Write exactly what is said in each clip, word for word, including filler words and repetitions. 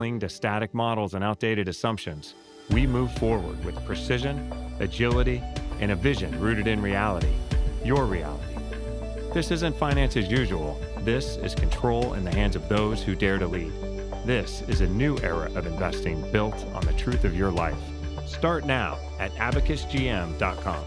To static models and outdated assumptions, we move forward with precision, agility, and a vision rooted in reality, your reality. This isn't finance as usual. This is control in the hands of those who dare to lead. This is a new era of investing built on the truth of your life. Start now at abacus g m dot com.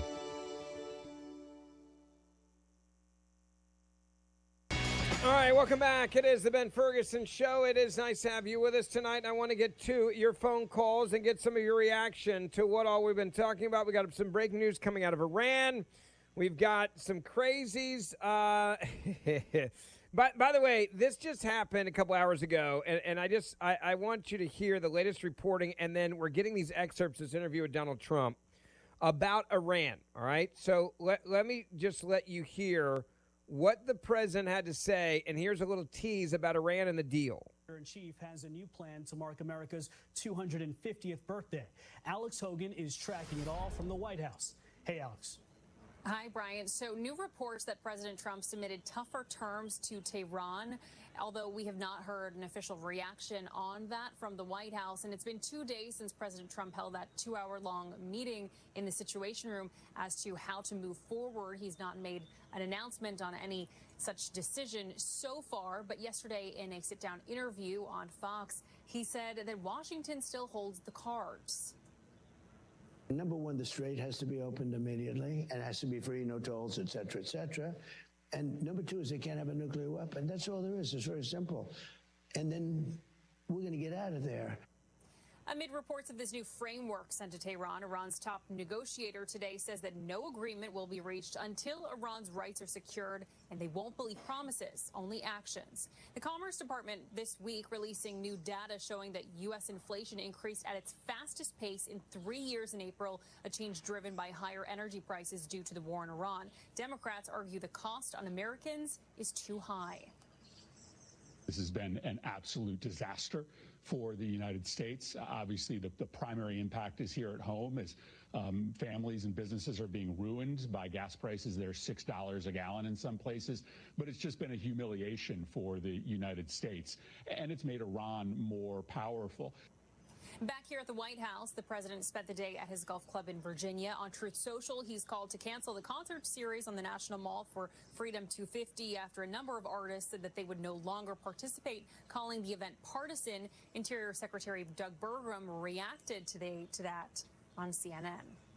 All right, welcome back. It is the Ben Ferguson Show. It is nice to have you with us tonight. I want to get to your phone calls and get some of your reaction to what all we've been talking about. We got some breaking news coming out of Iran. We've got some crazies. Uh, but by the way, this just happened a couple hours ago, and, and I just I, I want you to hear the latest reporting, and then we're getting these excerpts of this interview with Donald Trump about Iran. All right, so let let me just let you hear what the president had to say, and here's a little tease about Iran and the deal. In chief has a new plan to mark America's two hundred fiftieth birthday. Alex Hogan is tracking it all from the White House. Hey, Alex. Hi, Brian. So new reports that President Trump submitted tougher terms to Tehran, although we have not heard an official reaction on that from the White House. And it's been two days since President Trump held that two-hour-long meeting in the Situation Room as to how to move forward. He's not made an announcement on any such decision so far. But yesterday, in a sit-down interview on Fox, he said that Washington still holds the cards. Number one, the strait has to be opened immediately and has to be free, no tolls, et cetera, et cetera. And number two is they can't have a nuclear weapon. That's all there is. It's very simple. And then we're going to get out of there. Amid reports of this new framework sent to Tehran, Iran's top negotiator today says that no agreement will be reached until Iran's rights are secured, and they won't believe promises, only actions. The Commerce Department this week releasing new data showing that U S inflation increased at its fastest pace in three years in April, a change driven by higher energy prices due to the war in Iran. Democrats argue the cost on Americans is too high. This has been an absolute disaster for the United States. Uh, obviously, the, the primary impact is here at home as um, families and businesses are being ruined by gas prices that are six dollars a gallon in some places. But it's just been a humiliation for the United States, and it's made Iran more powerful. Back here at the White House, the president spent the day at his golf club in Virginia. On Truth Social, he's called to cancel the concert series on the National Mall for Freedom two fifty after a number of artists said that they would no longer participate, calling the event partisan. Interior Secretary Doug Burgum reacted to, the, to that on C N N.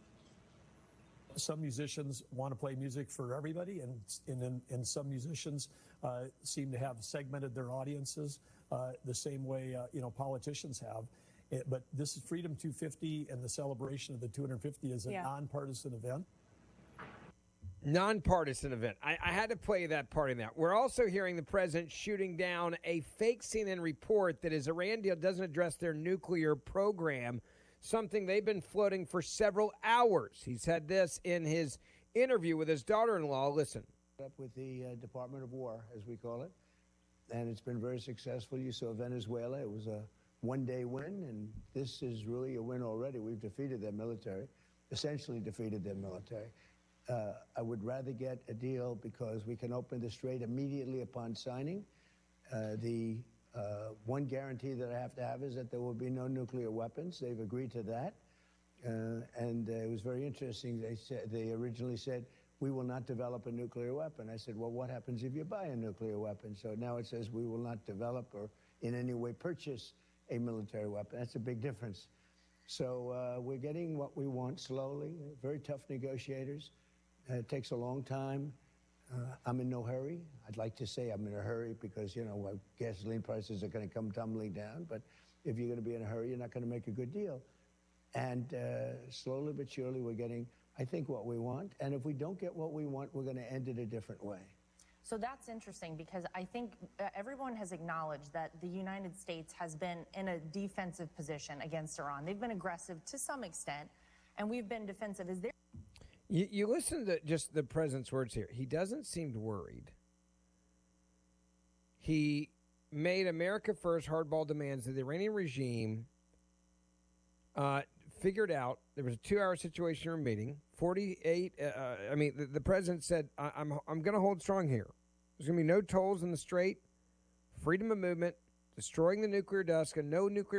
Some musicians want to play music for everybody, and, and, and some musicians uh, seem to have segmented their audiences uh, the same way uh, you know politicians have. It, but this is Freedom two fifty, and the celebration of the two hundred fifty is a yeah. nonpartisan event. Nonpartisan event. I, I had to play that part in that. We're also hearing the president shooting down a fake C N N report that his Iran deal doesn't address their nuclear program, something they've been floating for several hours. He said this in his interview with his daughter-in-law. Listen. Up with the uh, Department of War, as we call it, and it's been very successful. You saw Venezuela. It was a one-day win, and this is really a win already. We've defeated their military, essentially defeated their military. Uh, I would rather get a deal because we can open the strait immediately upon signing. Uh, the uh, one guarantee that I have to have is that there will be no nuclear weapons. They've agreed to that. Uh, and uh, it was very interesting. They said, they originally said, we will not develop a nuclear weapon. I said, well, what happens if you buy a nuclear weapon? So now it says we will not develop or in any way purchase a military weapon. That's a big difference. So uh, we're getting what we want slowly. Very tough negotiators. Uh, it takes a long time. Uh, I'm in no hurry. I'd like to say I'm in a hurry because, you know, gasoline prices are going to come tumbling down. But if you're going to be in a hurry, you're not going to make a good deal. And uh, slowly but surely we're getting, I think, what we want. And if we don't get what we want, we're going to end it a different way. So that's interesting because I think everyone has acknowledged that the United States has been in a defensive position against Iran. They've been aggressive to some extent, and we've been defensive. Is there? You, you listen to just the president's words here. He doesn't seem worried. He made America first hardball demands that the Iranian regime uh, figured out. There was a two-hour Situation Room meeting. forty-eight. Uh, I mean, the, the president said, I, "I'm I'm going to hold strong here. There's going to be no tolls in the strait, freedom of movement, destroying the nuclear dust, and no nuclear